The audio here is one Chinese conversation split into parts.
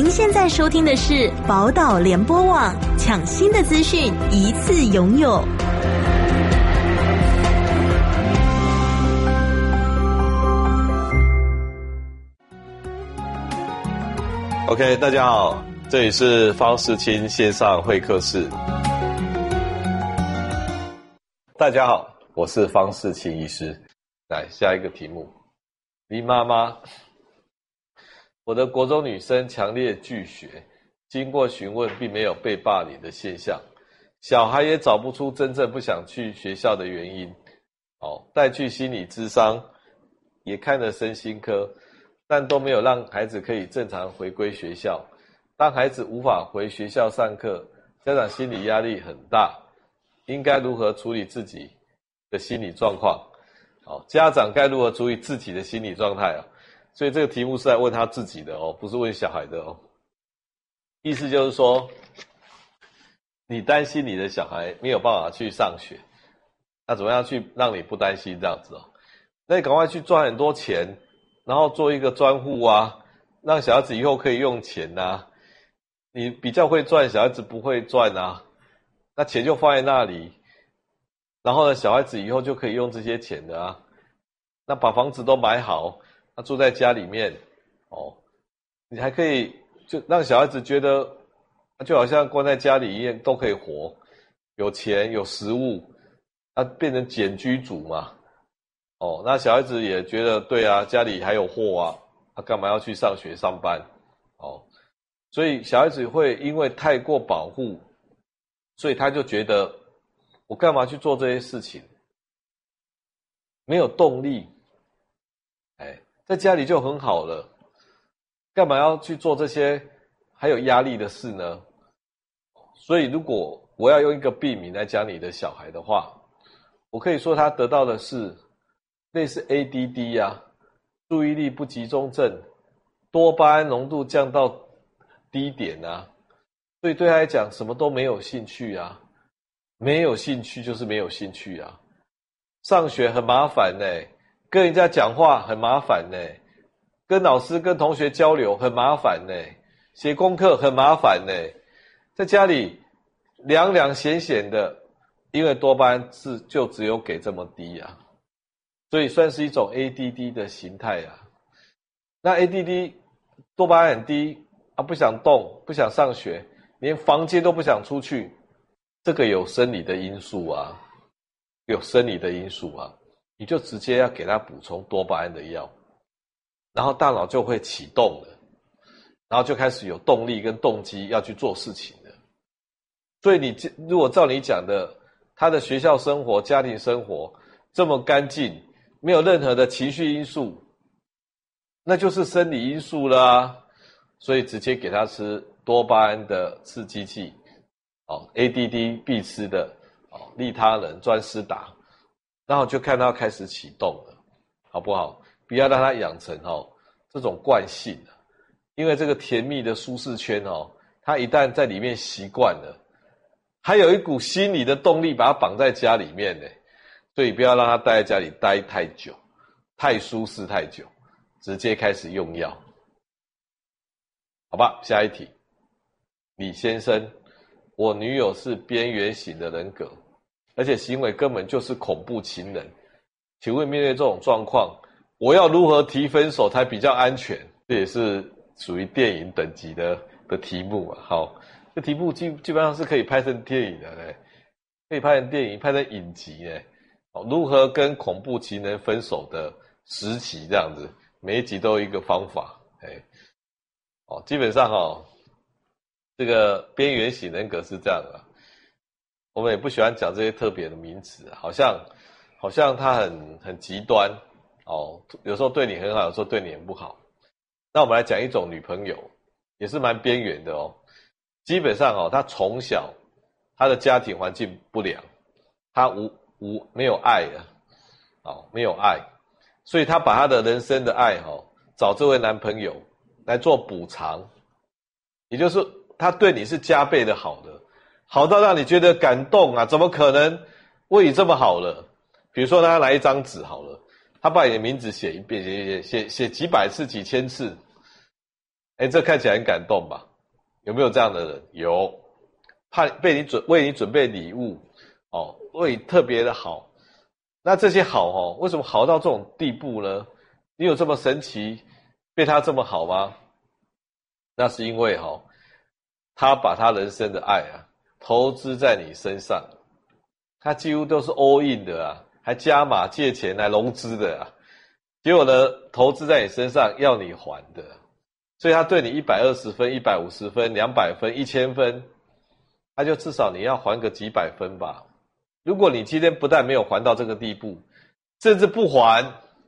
您现在收听的是宝岛联播网，抢新的资讯，一次拥有。 OK， 大家好，这里是方世清线上会客室。大家好，我是方世清医师。来，下一个题目，林妈妈，我的国中女生强烈拒学，经过询问并没有被霸凌的现象，小孩也找不出真正不想去学校的原因。带去心理咨商，也看了身心科，但都没有让孩子可以正常回归学校。当孩子无法回学校上课，家长心理压力很大，应该如何处理自己的心理状况？家长该如何处理自己的心理状态啊？所以这个题目是在问他自己的不是问小孩的意思就是说，你担心你的小孩没有办法去上学，那怎么样去让你不担心这样子那你赶快去赚很多钱，然后做一个专户啊，让小孩子以后可以用钱啊。你比较会赚，小孩子不会赚啊，那钱就放在那里，然后呢，小孩子以后就可以用这些钱的啊。那把房子都买好，他住在家里面你还可以就让小孩子觉得就好像关在家里一样都可以活，有钱有食物，变成简居族嘛那小孩子也觉得对啊，家里还有货啊，他干嘛要去上学上班所以小孩子会因为太过保护，所以他就觉得我干嘛去做这些事情，没有动力在家里就很好了，干嘛要去做这些还有压力的事呢？所以如果我要用一个病名来讲你的小孩的话，我可以说他得到的是类似 ADD 啊，注意力不集中症，多巴胺浓度降到低点啊，所以对他来讲什么都没有兴趣啊，没有兴趣就是没有兴趣啊，上学很麻烦跟人家讲话很麻烦跟老师跟同学交流很麻烦写功课很麻烦在家里凉凉闲闲的，因为多巴胺就只有给这么低啊，所以算是一种 ADD 的形态啊。那 ADD 多巴胺很低不想动，不想上学，连房间都不想出去，这个有生理的因素啊，有生理的因素啊，你就直接要给他补充多巴胺的药，然后大脑就会启动了，然后就开始有动力跟动机要去做事情了。所以你如果照你讲的，他的学校生活、家庭生活这么干净，没有任何的情绪因素，那就是生理因素了啊。所以直接给他吃多巴胺的刺激剂ADD 必吃的利他人、专思达，然后就看他开始启动了，好不好？不要让他养成这种惯性因为这个甜蜜的舒适圈他一旦在里面习惯了，还有一股心理的动力把他绑在家里面所以不要让他待在家里待太久，太舒适太久，直接开始用药，好吧？下一题，李先生，我女友是边缘型的人格，而且行为根本就是恐怖情人，请问面对这种状况，我要如何提分手才比较安全？这也是属于电影等级的题目好，这题目基本上是可以拍成电影的可以拍成电影，拍成影集如何跟恐怖情人分手的10集这样子，每一集都有一个方法基本上这个边缘型人格是这样的我们也不喜欢讲这些特别的名词，好像他很极端有时候对你很好，有时候对你很不好。那我们来讲一种女朋友，也是蛮边缘的基本上她从小她的家庭环境不良，她没有爱没有爱，所以她把她的人生的爱找这位男朋友来做补偿，也就是他对你是加倍的好的，好到让你觉得感动啊，怎么可能为你这么好了？比如说他来一张纸好了，他把你的名字写一遍，写几百次几千次这看起来很感动吧？有没有这样的人？有，为你准备礼物为你特别的好。那这些好为什么好到这种地步呢？你有这么神奇，被他这么好吗？那是因为他把他人生的爱投资在你身上，他几乎都是 all in 的还加码借钱来融资的结果呢，投资在你身上要你还的，所以他对你120分、150分、200分、1000分，他就至少你要还个几百分吧。如果你今天不但没有还到这个地步，甚至不还，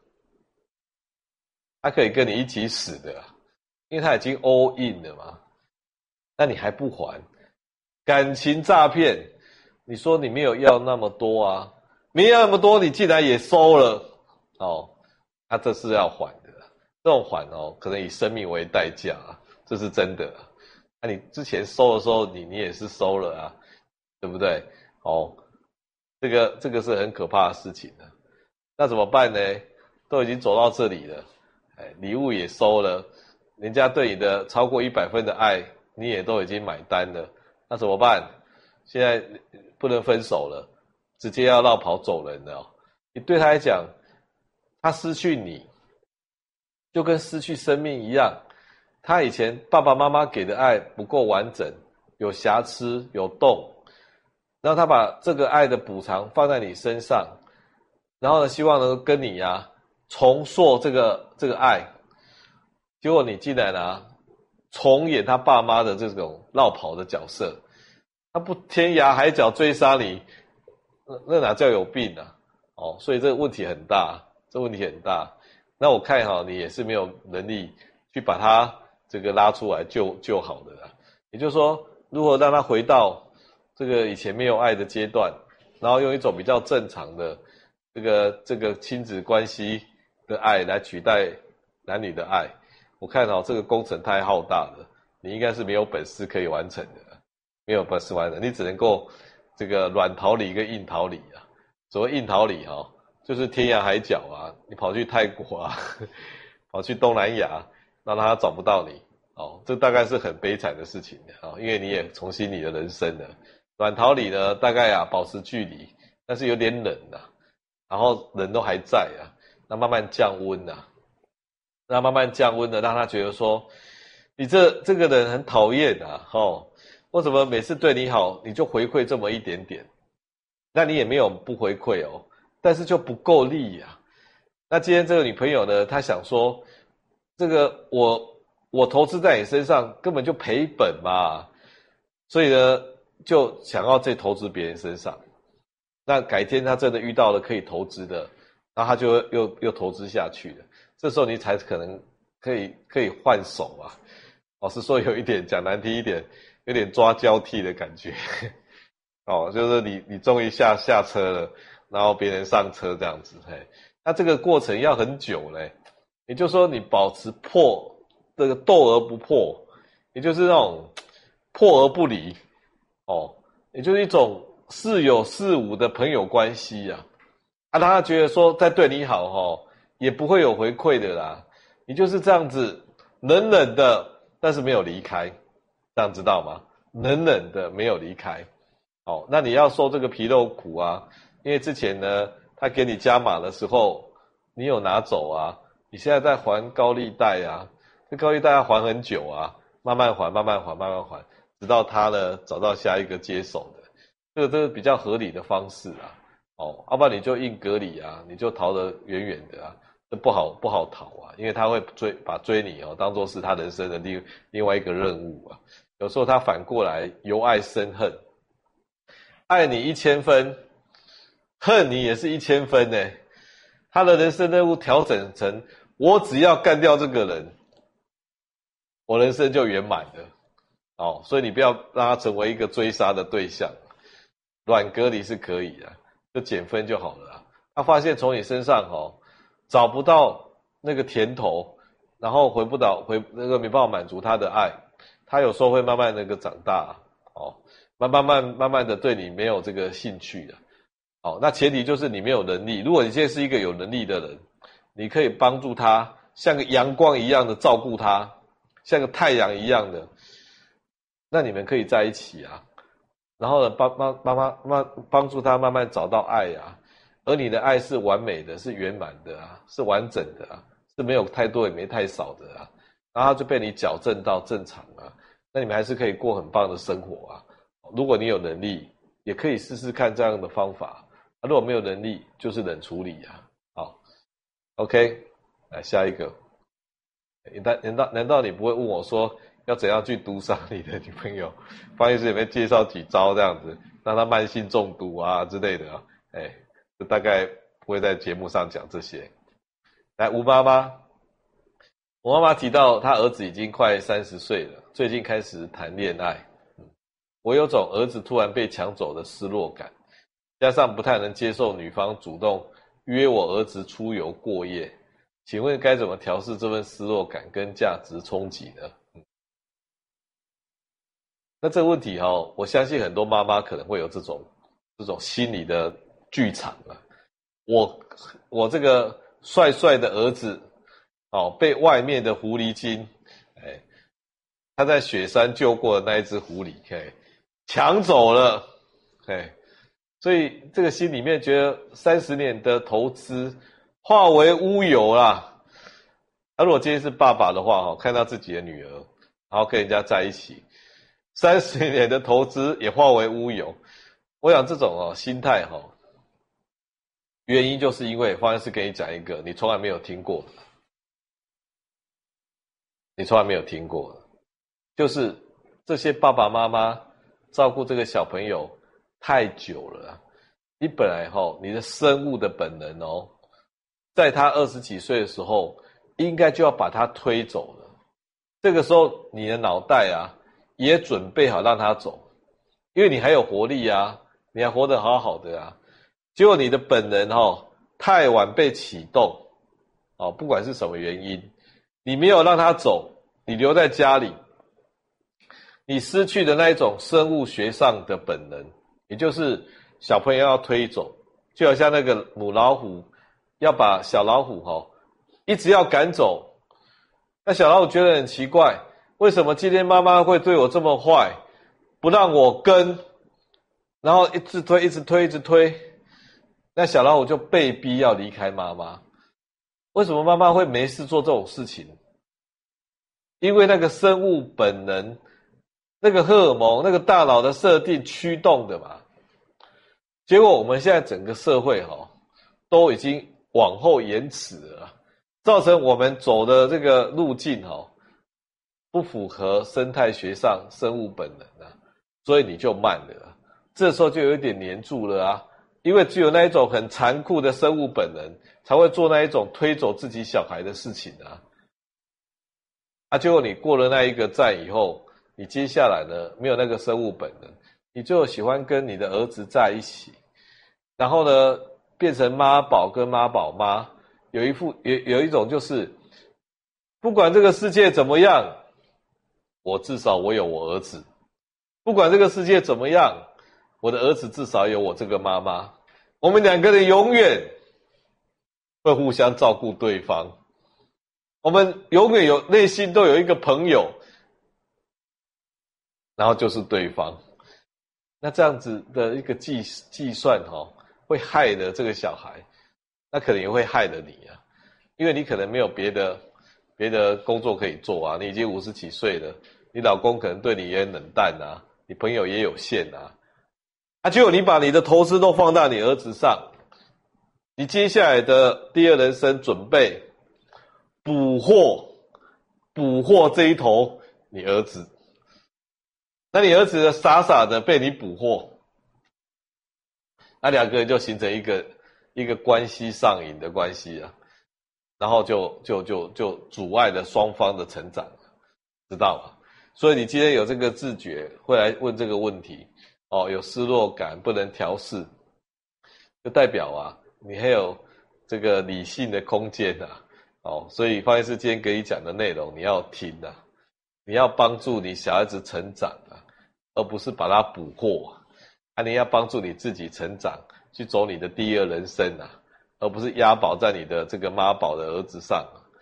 他可以跟你一起死的因为他已经 all in 了嘛。那你还不还？感情诈骗，你说你没有要那么多没要那么多，你竟然也收了他这是要还的，这种还可能以生命为代价这是真的那你之前收的时候你也是收了对不对这个是很可怕的事情那怎么办呢？都已经走到这里了礼物也收了，人家对你的超过100分的爱你也都已经买单了，那怎么办？现在不能分手了，直接要绕跑走人了你对他来讲，他失去你就跟失去生命一样，他以前爸爸妈妈给的爱不够完整，有瑕疵有洞，然后他把这个爱的补偿放在你身上，然后呢希望能够跟你重塑这个爱，结果你竟然重演他爸妈的这种绕跑的角色，他不天涯海角追杀你，那哪叫有病所以这个问题很大，那我看你也是没有能力去把他这个拉出来救好的也就是说，如何让他回到这个以前没有爱的阶段，然后用一种比较正常的这个亲子关系的爱来取代男女的爱，我看这个工程太浩大了，你应该是没有本事可以完成的，没有本事完成，你只能够这个软桃李跟硬桃李所谓硬桃李就是天涯海角你跑去泰国跑去东南亚，让他找不到你这大概是很悲惨的事情因为你也重新你的人生了。软桃李呢，大概保持距离，但是有点冷然后人都还在那慢慢降温让他觉得说你这个人很讨厌为什么每次对你好你就回馈这么一点点，那你也没有不回馈但是就不够力那今天这个女朋友呢，她想说这个我投资在你身上根本就赔本嘛，所以呢就想要再投资别人身上，那改天她真的遇到了可以投资的，然后她就又投资下去了，这时候你才可能可以换手老实说有一点讲难听一点，有点抓交替的感觉就是你终于下车了，然后别人上车这样子那这个过程要很久嘞，也就是说你保持这个斗而不破，也就是那种破而不离也就是一种似有似无的朋友关系让他觉得说再对你好也不会有回馈的啦，你就是这样子冷冷的，但是没有离开，这样知道吗？冷冷的没有离开那你要受这个皮肉苦因为之前呢他给你加码的时候你有拿走你现在在还高利贷这高利贷要还很久慢慢还，直到他呢找到下一个接手的，这个比较合理的方式要不然你就硬隔离你就逃得远远的这不好逃因为他会把追你当作是他人生的另外一个任务有时候他反过来由爱生恨，爱你1000分，恨你也是1000分呢。他的人生任务调整成我只要干掉这个人，我人生就圆满了所以你不要让他成为一个追杀的对象，软隔离是可以的，就减分就好了他发现从你身上找不到那个甜头，然后那个没办法满足他的爱，他有时候会慢慢那个长大慢慢的对你没有这个兴趣那前提就是你没有能力。如果你现在是一个有能力的人，你可以帮助他像个阳光一样的照顾他， 像个太阳一样的，那你们可以在一起啊。然后呢，帮助他慢慢找到爱啊。而你的爱是完美的，是圆满的啊，是完整的啊，是没有太多也没太少的啊。然后就被你矫正到正常啊。那你们还是可以过很棒的生活啊。如果你有能力，也可以试试看这样的方法。如果没有能力，就是冷处理啊。好 ，OK， 来下一个。难道你不会问我说要怎样去毒杀你的女朋友？方医师有没有介绍几招这样子，让她慢性中毒啊之类的啊？这大概不会在节目上讲这些。来，吴妈妈提到她儿子已经快30岁了，最近开始谈恋爱。我有种儿子突然被抢走的失落感，加上不太能接受女方主动约我儿子出游过夜，请问该怎么调适这份失落感跟价值冲击呢？那这个问题我相信很多妈妈可能会有这种心理的剧场啊。我这个帅帅的儿子被外面的狐狸精他在雪山救过的那一只狐狸抢走了，所以这个心里面觉得30年的投资化为乌有啦。如果今天是爸爸的话看到自己的女儿然后跟人家在一起，30年的投资也化为乌有，我想这种心态原因就是因为方医师跟你讲一个你从来没有听过的，就是这些爸爸妈妈照顾这个小朋友太久了你本来你的生物的本能在他20几岁的时候应该就要把他推走了。这个时候你的脑袋也准备好让他走，因为你还有活力你还活得好好的结果你的本能太晚被启动不管是什么原因，你没有让他走，你留在家里，你失去的那一种生物学上的本能，也就是小朋友要推走，就好像那个母老虎要把小老虎一直要赶走。那小老虎觉得很奇怪，为什么今天妈妈会对我这么坏，不让我跟，然后一直推，那小老虎就被逼要离开妈妈。为什么妈妈会没事做这种事情？因为那个生物本能，那个荷尔蒙，那个大脑的设定驱动的嘛。结果我们现在整个社会都已经往后延迟了，造成我们走的这个路径不符合生态学上生物本能所以你就慢了这时候就有一点黏住了因为只有那一种很残酷的生物本能才会做那一种推走自己小孩的事情结果你过了那一个站以后，你接下来呢没有那个生物本能，你就喜欢跟你的儿子在一起，然后呢变成妈宝跟妈宝妈，有一种就是不管这个世界怎么样，至少我有我儿子，不管这个世界怎么样，我的儿子至少有我这个妈妈，我们两个人永远会互相照顾对方，我们永远内心都有一个朋友，然后就是对方。那这样子的一个计算会害了这个小孩，那可能也会害了你因为你可能没有别的工作可以做你已经50几岁了，你老公可能对你也很冷淡你朋友也有限结果你把你的投资都放到你儿子上，你接下来的第二人生准备捕获这一头你儿子，那你儿子傻傻的被你捕获，那两个人就形成一个关系上瘾的关系然后就阻碍了双方的成长，知道吗？所以你今天有这个自觉，会来问这个问题有失落感不能调适，就代表你还有这个理性的空间所以方医师今天给你讲的内容你要听你要帮助你小孩子成长而不是把他捕获你要帮助你自己成长，去走你的第二人生而不是押宝在你的这个妈宝的儿子上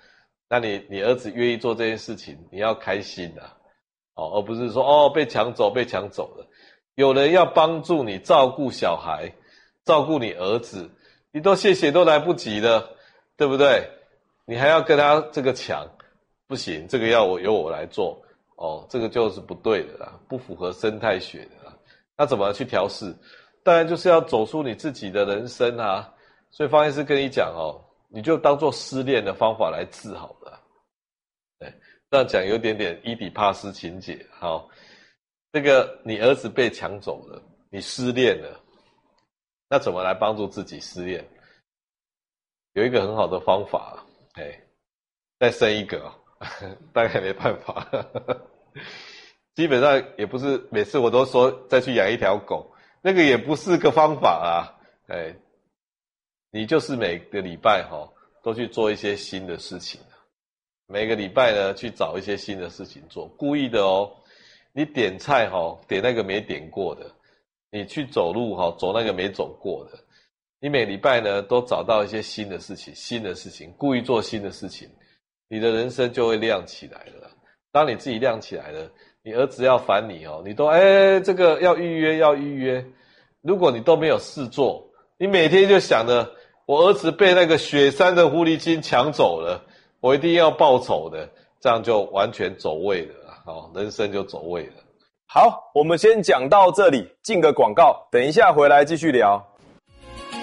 那你儿子愿意做这件事情，你要开心啊，而不是说被抢走了。有人要帮助你照顾小孩，照顾你儿子，你都谢谢都来不及了，对不对？你还要跟他这个抢，不行，这个由我来做，这个就是不对的啦，不符合生态学的啦。那怎么去调试？当然就是要走出你自己的人生啊。所以方医师跟你讲你就当做失恋的方法来治好了。对，这样讲有点伊底帕斯情节。好，这个你儿子被抢走了，你失恋了，那怎么来帮助自己失恋？有一个很好的方法，再生一个大概没办法。基本上也不是每次我都说再去养一条狗，那个也不是个方法啊。你就是每个礼拜都去做一些新的事情，每个礼拜呢去找一些新的事情做，故意的你点菜点那个没点过的，你去走路走那个没走过的，你每礼拜呢都找到一些新的事情，故意做新的事情，你的人生就会亮起来了。当你自己亮起来了，你儿子要烦你你都这个要预约。如果你都没有事做，你每天就想着我儿子被那个雪山的狐狸精抢走了，我一定要报仇的，这样就完全走位了，人生就走位了。 好，我们先讲到这里，进个广告，等一下回来继续聊。